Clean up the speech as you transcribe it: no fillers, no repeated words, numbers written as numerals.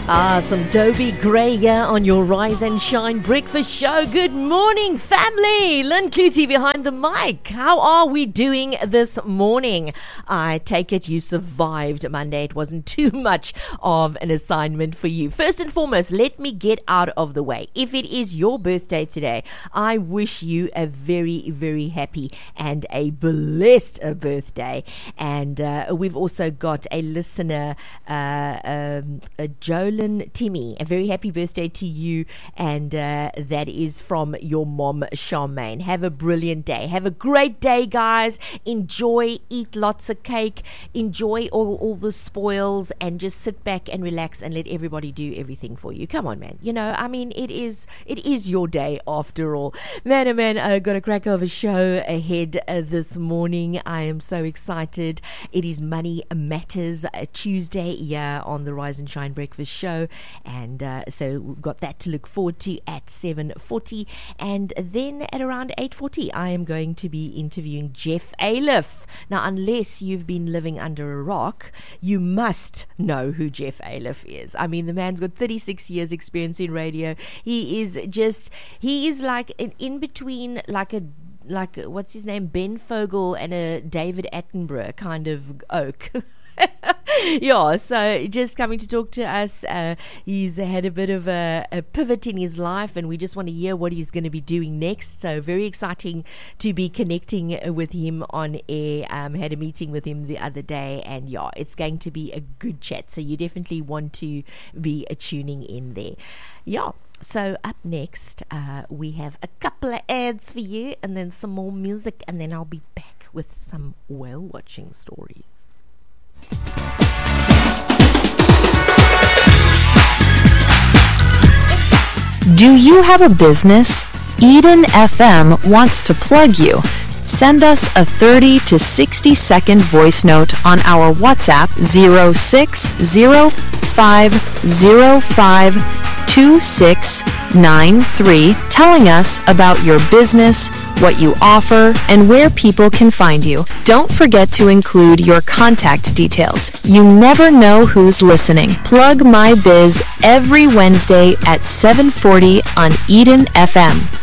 Some Dobie Gray here on your Rise and Shine Breakfast Show. Good morning, family. Lynn Clutie behind the mic. How are we doing this morning? I take it you survived Monday. It wasn't too much of an assignment for you. First and foremost, let me get out of the way. If it is your birthday today, I wish you a very, very happy and a blessed birthday. And we've also got a listener, Jolyn Timmy. A very happy birthday to you, and that is from your mom, Charmaine. Have a brilliant day. Have a great day, guys. Enjoy, eat lots of cake, enjoy all the spoils, and just sit back and relax and let everybody do everything for you. Come on, man. You know, I mean, it is your day after all. Man, oh man, I've got a crack of a show ahead this morning. I am so excited. It is Money Matters Tuesday here on the Rise and Shine Breakfast Show. And so we've got that to look forward to at 7:40, and then at around 8:40 I am going to be interviewing Jeff Aliff. Now, unless you've been living under a rock, you must know who Jeff Aliff is. I mean, the man's got 36 years experience in radio. He is like an in between, like what's his name, Ben Fogle and a David Attenborough kind of oak. Yeah, so just coming to talk to us. He's had a bit of a pivot in his life, and we just want to hear what he's going to be doing next. So very exciting to be connecting with him on air. Had a meeting with him the other day, and yeah, it's going to be a good chat. So you definitely want to be tuning in there. Yeah. So up next, we have a couple of ads for you, and then some more music, and then I'll be back with some whale watching stories. Do you have a business? Eden FM wants to plug you. Send us a 30 to 60 second voice note on our WhatsApp 0605052693 telling us about your business, what you offer, and where people can find you. Don't forget to include your contact details. You never know who's listening. Plug My Biz every Wednesday at 7:40 on Eden FM.